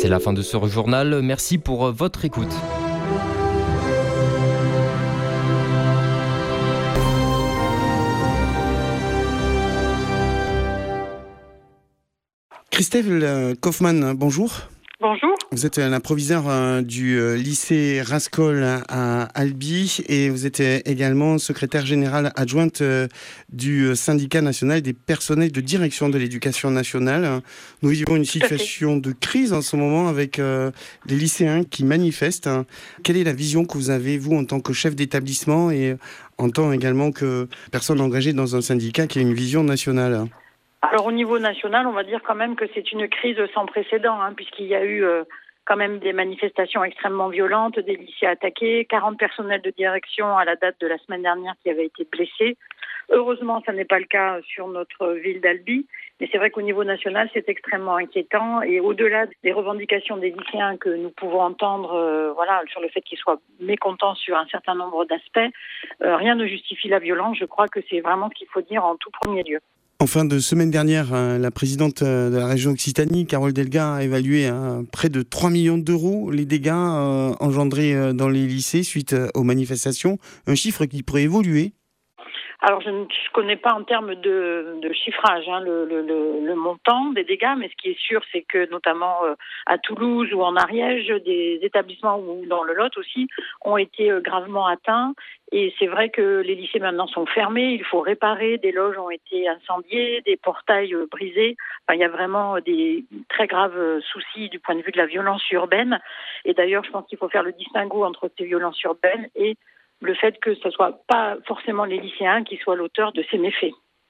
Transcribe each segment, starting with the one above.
C'est la fin de ce journal. Merci pour votre écoute. Christelle Kaufmann, bonjour. Bonjour. Vous êtes la proviseure du lycée Rascol à Albi et vous êtes également secrétaire générale adjointe du syndicat national des personnels de direction de l'éducation nationale. Nous vivons une situation de crise en ce moment avec les lycéens qui manifestent. Quelle est la vision que vous avez, vous, en tant que chef d'établissement et en tant également que personne engagée dans un syndicat qui a une vision nationale ? Alors au niveau national, on va dire quand même que c'est une crise sans précédent, puisqu'il y a eu quand même des manifestations extrêmement violentes, des lycées attaqués, 40 personnels de direction à la date de la semaine dernière qui avaient été blessés. Heureusement, ça n'est pas le cas sur notre ville d'Albi, mais c'est vrai qu'au niveau national, c'est extrêmement inquiétant. Et au-delà des revendications des lycéens que nous pouvons entendre sur le fait qu'ils soient mécontents sur un certain nombre d'aspects, rien ne justifie la violence. Je crois que c'est vraiment ce qu'il faut dire en tout premier lieu. En fin de semaine dernière, la présidente de la région Occitanie, Carole Delga, a évalué à près de 3 millions d'euros les dégâts engendrés dans les lycées suite aux manifestations. Un chiffre qui pourrait évoluer. Alors, je ne connais pas en termes de chiffrage le montant des dégâts, mais ce qui est sûr, c'est que notamment à Toulouse ou en Ariège, des établissements ou dans le Lot aussi ont été gravement atteints. Et c'est vrai que les lycées maintenant sont fermés, il faut réparer, des loges ont été incendiées, des portails brisés. Enfin, il y a vraiment des très graves soucis du point de vue de la violence urbaine. Et d'ailleurs, je pense qu'il faut faire le distinguo entre ces violences urbaines et le fait que ce ne soit pas forcément les lycéens qui soient l'auteur de ces méfaits.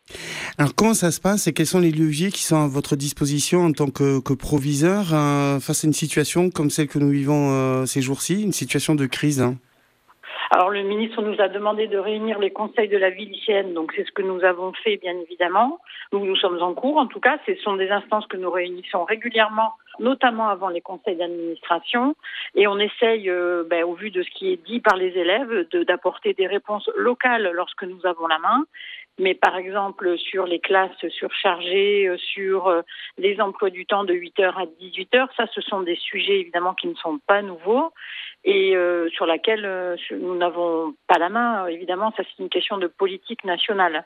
Alors comment ça se passe et quels sont les leviers qui sont à votre disposition en tant que proviseur face à une situation comme celle que nous vivons ces jours-ci, une situation de crise ? Alors le ministre nous a demandé de réunir les conseils de la vie lycéenne, donc c'est ce que nous avons fait bien évidemment. Nous sommes en cours, en tout cas, ce sont des instances que nous réunissons régulièrement, notamment avant les conseils d'administration, et on essaye, au vu de ce qui est dit par les élèves, d'apporter des réponses locales lorsque nous avons la main. Mais par exemple, sur les classes surchargées, sur les emplois du temps de 8h à 18h, ça, ce sont des sujets évidemment qui ne sont pas nouveaux et sur laquelle nous n'avons pas la main. Évidemment, ça, c'est une question de politique nationale.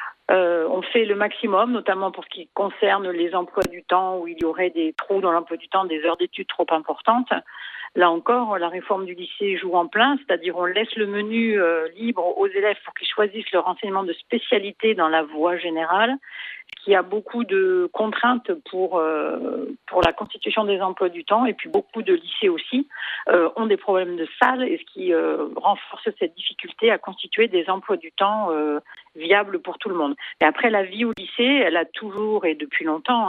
On fait le maximum, notamment pour ce qui concerne les emplois du temps où il y aurait des trous dans l'emploi du temps, des heures d'études trop importantes. Là encore, la réforme du lycée joue en plein, c'est-à-dire on laisse le menu libre aux élèves pour qu'ils choisissent leur enseignement de spécialité dans la voie générale, ce qui a beaucoup de contraintes pour la constitution des emplois du temps, et puis beaucoup de lycées aussi ont des problèmes de salles, et ce qui renforce cette difficulté à constituer des emplois du temps viables pour tout le monde. Et après, la vie au lycée, elle a toujours et depuis longtemps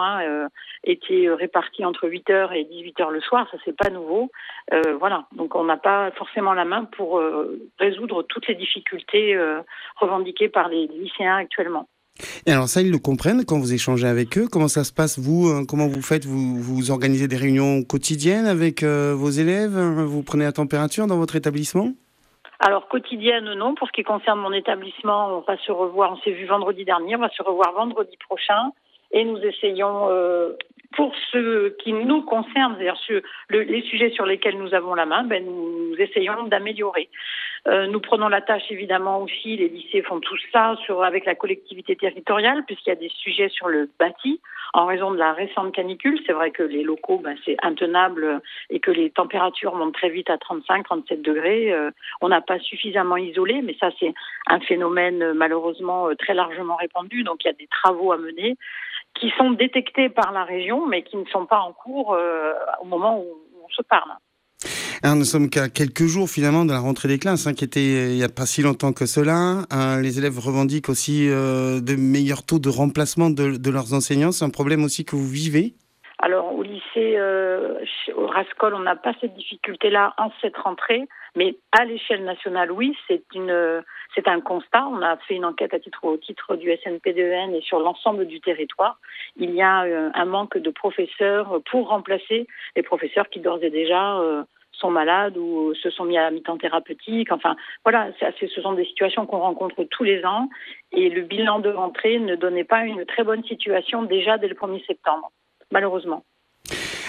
été répartie entre 8h et 18h le soir, ça c'est pas nouveau. Donc on n'a pas forcément la main pour résoudre toutes les difficultés revendiquées par les lycéens actuellement. Et alors ça, ils le comprennent quand vous échangez avec eux. Comment ça se passe, vous ? Comment vous faites ? Vous organisez des réunions quotidiennes avec vos élèves ? Vous prenez la température dans votre établissement ? Alors, quotidienne, non. Pour ce qui concerne mon établissement, on va se revoir. On s'est vu vendredi dernier. On va se revoir vendredi prochain. Et nous essayons, pour ce qui nous concerne, c'est-à-dire les sujets sur lesquels nous avons la main, nous essayons d'améliorer. Nous prenons la tâche, évidemment, aussi, les lycées font tout ça avec la collectivité territoriale, puisqu'il y a des sujets sur le bâti, en raison de la récente canicule. C'est vrai que les locaux, c'est intenable et que les températures montent très vite à 35, 37 degrés. On n'a pas suffisamment isolé, mais ça, c'est un phénomène, malheureusement, très largement répandu. Donc, il y a des travaux à mener qui sont détectés par la région, mais qui ne sont pas en cours au moment où on se parle. Alors, nous sommes qu'à quelques jours finalement de la rentrée des classes, qui était il n'y a pas si longtemps que cela. Les élèves revendiquent aussi de meilleurs taux de remplacement de leurs enseignants. C'est un problème aussi que vous vivez ? Alors au lycée, au Rascol, on n'a pas cette difficulté-là en cette rentrée, mais à l'échelle nationale, oui, c'est un constat. On a fait une enquête au titre du SNPDEN et sur l'ensemble du territoire. Il y a un manque de professeurs pour remplacer les professeurs qui d'ores et déjà sont malades ou se sont mis à mi-temps thérapeutique. Enfin, voilà, ce sont des situations qu'on rencontre tous les ans et le bilan de rentrée ne donnait pas une très bonne situation déjà dès le 1er septembre, malheureusement.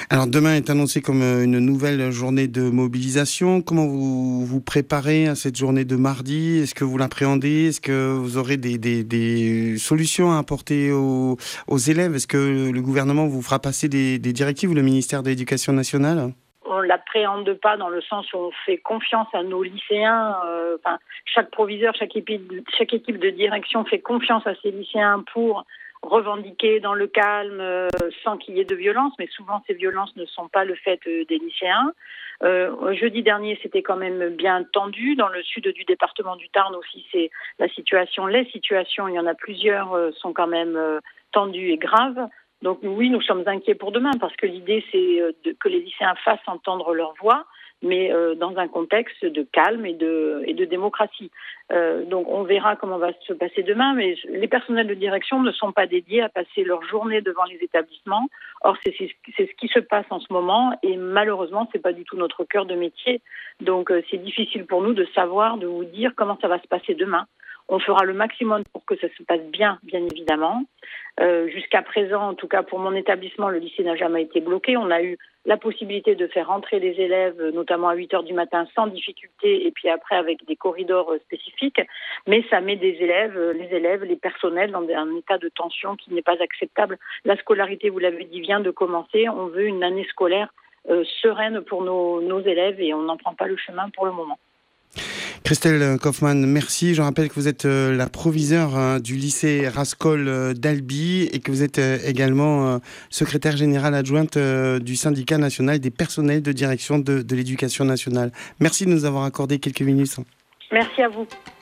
Alors demain est annoncé comme une nouvelle journée de mobilisation. Comment vous vous préparez à cette journée de mardi? Est-ce que vous l'appréhendez? Est-ce que vous aurez des solutions à apporter aux élèves? Est-ce que le gouvernement vous fera passer des directives ou le ministère de l'Éducation nationale? On l'appréhende pas dans le sens où on fait confiance à nos lycéens. Chaque proviseur, chaque équipe de direction fait confiance à ses lycéens pour revendiquer dans le calme sans qu'il y ait de violence. Mais souvent, ces violences ne sont pas le fait des lycéens. Jeudi dernier, c'était quand même bien tendu. Dans le sud du département du Tarn aussi, c'est les situations, il y en a plusieurs, sont quand même tendues et graves. Donc oui, nous sommes inquiets pour demain parce que l'idée, c'est que les lycéens fassent entendre leur voix, mais dans un contexte de calme et de démocratie. Donc on verra comment va se passer demain, mais les personnels de direction ne sont pas dédiés à passer leur journée devant les établissements. Or, c'est ce qui se passe en ce moment et malheureusement, c'est pas du tout notre cœur de métier. Donc c'est difficile pour nous de savoir, de vous dire comment ça va se passer demain. On fera le maximum pour que ça se passe bien évidemment. Jusqu'à présent, en tout cas pour mon établissement, le lycée n'a jamais été bloqué. On a eu la possibilité de faire rentrer les élèves, notamment à 8h du matin, sans difficulté, et puis après avec des corridors spécifiques. Mais ça met les élèves, les personnels dans un état de tension qui n'est pas acceptable. La scolarité, vous l'avez dit, vient de commencer. On veut une année scolaire sereine pour nos élèves et on n'en prend pas le chemin pour le moment. Christelle Kaufmann, merci. Je rappelle que vous êtes la proviseure du lycée Rascol d'Albi et que vous êtes également secrétaire générale adjointe du syndicat national des personnels de direction de l'éducation nationale. Merci de nous avoir accordé quelques minutes. Merci à vous.